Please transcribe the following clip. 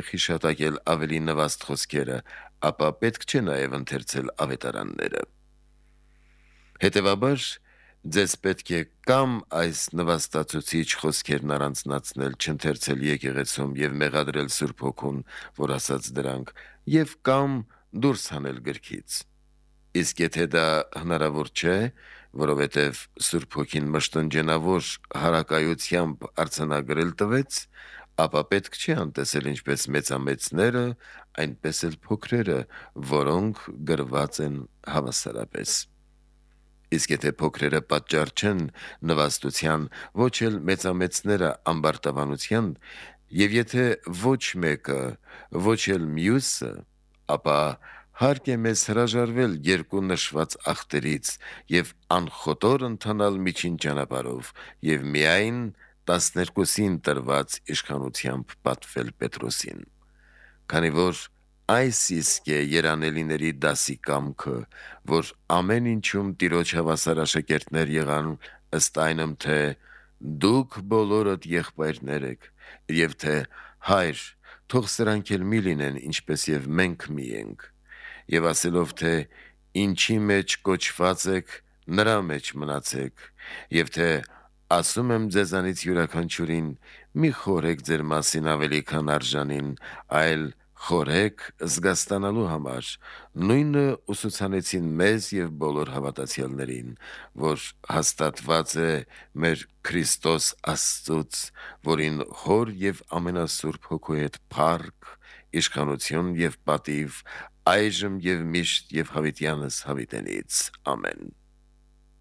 հիշատակել ավելի նվաստ խոսքերը, ապա պետք չէ նաև ընթերցել ավետարանները։ Հետևաբար, ձեզ պետք է կամ այս նվաստացուցիչ խոսքերն առանձնացնել, չընթերցել եկեղեցում եւ մեղադրել Սուրբ Հոգուն, որ ասաց դրանք, եւ կամ դուրս հանել գրքից։ Իսկ եթե դա հնարավոր չէ, որովհետև Սուրբ Հոգին մշտնջենավոր հարակայությամբ արձանագրել տվեց, ապա պետք չէ անտեսել ինչպես մեծամեծները, այնպես էլ փոքրերը, որոնք գրված են հավասարապես։ Իսկ եթե փոքրերը պատճառ չեն նվաստության, ոչ էլ մեծամեծները ամբարտավանության, եւ եթե ոչ մեկը, ոչ էլ մյուսը, ապա հարկ է մեզ հրաժարվել երկու նշված ախտերից եւ անխոտոր ընթանալ միջին ճանապարհով եւ միայն 12-ին տրված իշխանությամբ պատվել Պետրոսին, քանի որ այս իսկ է երանելիների դասի կամքը, որ ամեն ինչում Տիրոջ հավասար աշակերտներ եղան, ըստ այնմ թե դուք բոլորդ եղբայրներ եք, եւ թե Հայր, թող սրանք էլ մի լինեն, ինչպես եւ մենք մի ենք, եւ ասելով թե ինչի մեջ կոչված եք, նրա մեջ մնացեք, եւ թե ասում եմ ձեզանից յուրաքանչյուրին, մի խորհեք ձեր մասին ավելի քան արժանին, այլ խորհեք զգաստանալու համար, նույնը ուսուցանեցին մեզ եւ բոլոր հավատացյալներին, որ հաստատված է մեր Քրիստոս Աստծուց, որին Հոր եւ ամենասուրբ Հոգու հետ փառք, իշխանություն եւ պատիվ այժմ եւ միշտ եւ հավիտյանս հավիտենից, ամեն։